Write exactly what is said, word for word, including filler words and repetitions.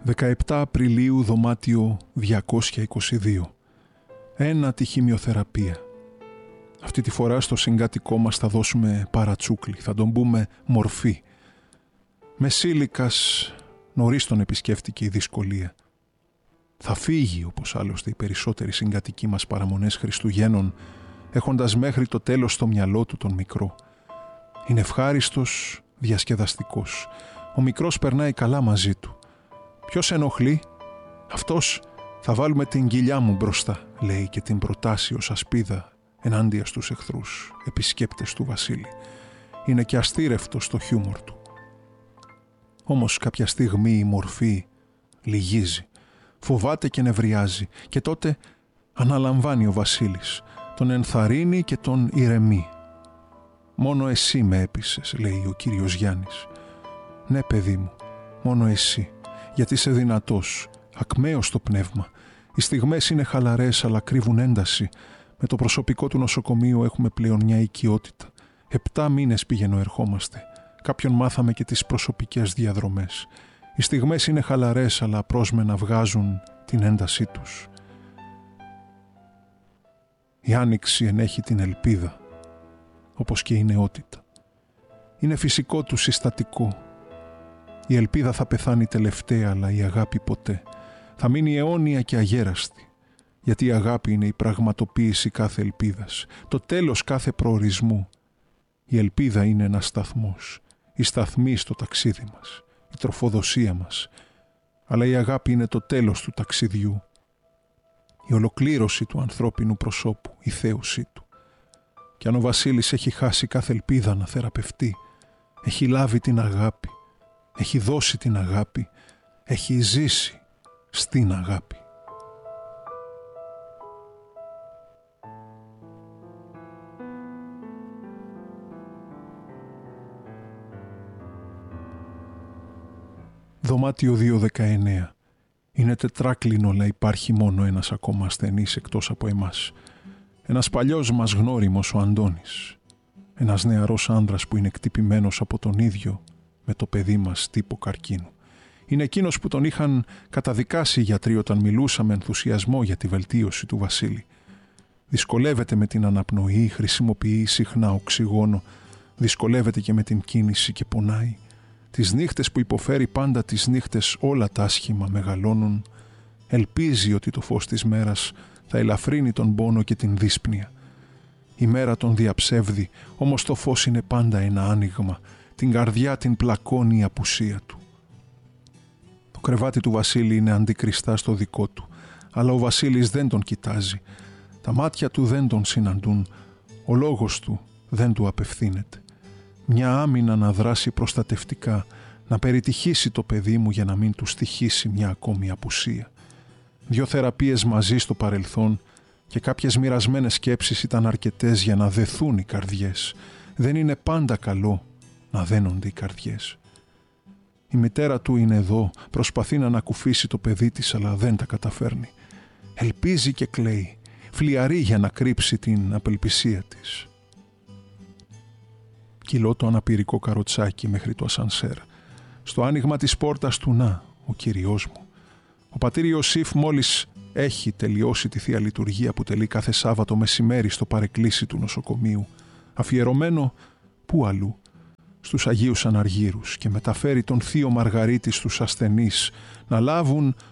δεκαεπτά Απριλίου, δωμάτιο διακόσια είκοσι δύο. Ένατη χημειοθεραπεία. Αυτή τη φορά στο συγκάτοικό μας θα δώσουμε παρατσούκλι, θα τον πούμε μορφή. Μεσήλικας νωρίς τον επισκέφτηκε η δυσκολία. Θα φύγει, όπως άλλωστε οι περισσότεροι συγκατοικοί μας παραμονές Χριστουγέννων, έχοντας μέχρι το τέλος στο μυαλό του τον μικρό. Είναι ευχάριστος, διασκεδαστικός. Ο μικρός περνάει καλά μαζί του. Ποιος ενοχλεί? Αυτός. Θα βάλουμε την κοιλιά μου μπροστά, λέει και την προτάσει ως ασπίδα ενάντια στους εχθρούς, επισκέπτες του Βασίλη. Είναι και αστήρευτος στο χιούμορ του. Όμως κάποια στιγμή η μορφή λυγίζει. Φοβάται και νευριάζει και τότε αναλαμβάνει ο Βασίλης. Τον ενθαρρύνει και τον ηρεμεί. «Μόνο εσύ με έπεισες», λέει ο κύριος Γιάννης. «Ναι, παιδί μου, μόνο εσύ, γιατί είσαι δυνατός, ακμαίος στο πνεύμα. Οι στιγμές είναι χαλαρές αλλά κρύβουν ένταση. Με το προσωπικό του νοσοκομείου έχουμε πλέον μια οικειότητα. Επτά μήνες πηγαίνω ερχόμαστε. Κάποιον μάθαμε και τις προσωπικές διαδρομές. Οι στιγμές είναι χαλαρές αλλά πρόσμενα βγάζουν την έντασή τους. Η άνοιξη ενέχει την ελπίδα, όπως και η νεότητα. Είναι φυσικό του συστατικό. Η ελπίδα θα πεθάνει τελευταία, αλλά η αγάπη ποτέ. Θα μείνει αιώνια και αγέραστη, γιατί η αγάπη είναι η πραγματοποίηση κάθε ελπίδας, το τέλος κάθε προορισμού. Η ελπίδα είναι ένας σταθμός, η σταθμή στο ταξίδι μας, η τροφοδοσία μας, αλλά η αγάπη είναι το τέλος του ταξιδιού, η ολοκλήρωση του ανθρώπινου προσώπου, η θέωσή του. Και αν ο Βασίλης έχει χάσει κάθε ελπίδα να θεραπευτεί, έχει λάβει την αγάπη, έχει δώσει την αγάπη, έχει ζήσει στην αγάπη. Δωμάτιο διακόσια δεκαεννέα. Είναι τετράκλινο, αλλά υπάρχει μόνο ένας ακόμα ασθενής εκτός από εμάς. Ένας παλιός μας γνώριμος, ο Αντώνης. Ένας νεαρός άνδρας που είναι κτυπημένος από τον ίδιο με το παιδί μας τύπο καρκίνου. Είναι εκείνος που τον είχαν καταδικάσει οι γιατροί όταν μιλούσαν με ενθουσιασμό για τη βελτίωση του Βασίλη. Δυσκολεύεται με την αναπνοή, χρησιμοποιεί συχνά οξυγόνο, δυσκολεύεται και με την κίνηση και πονάει. Τις νύχτες που υποφέρει πάντα τις νύχτες όλα τα άσχημα μεγαλώνουν. Ελπίζει ότι το φως της μέρας θα ελαφρύνει τον πόνο και την δύσπνοια. Η μέρα τον διαψεύδει, όμως το φως είναι πάντα ένα άνοιγμα. Την καρδιά την πλακώνει η απουσία του. Το κρεβάτι του Βασίλη είναι αντικριστά στο δικό του, αλλά ο Βασίλης δεν τον κοιτάζει. Τα μάτια του δεν τον συναντούν, ο λόγος του δεν του απευθύνεται. Μια άμυνα να δράσει προστατευτικά, να περιτυχήσει το παιδί μου για να μην του στοιχήσει μια ακόμη απουσία. Δυο θεραπείες μαζί στο παρελθόν και κάποιες μοιρασμένες σκέψεις ήταν αρκετές για να δεθούν οι καρδιές. Δεν είναι πάντα καλό να δένονται οι καρδιές. Η μητέρα του είναι εδώ, προσπαθεί να ανακουφίσει το παιδί της, αλλά δεν τα καταφέρνει. Ελπίζει και κλαίει, φλιαρεί για να κρύψει την απελπισία της. Κυλώ το αναπηρικό καροτσάκι μέχρι το ασανσέρ. Στο άνοιγμα της πόρτας του, να, ο Κύριος μου. Ο πατήρ Ιωσήφ μόλις έχει τελειώσει τη Θεία Λειτουργία που τελεί κάθε Σάββατο μεσημέρι στο παρεκκλήσι του νοσοκομείου, αφιερωμένο πού αλλού, στους Αγίους Αναργύρους, και μεταφέρει τον Θείο Μαργαρίτη στους ασθενείς να λάβουν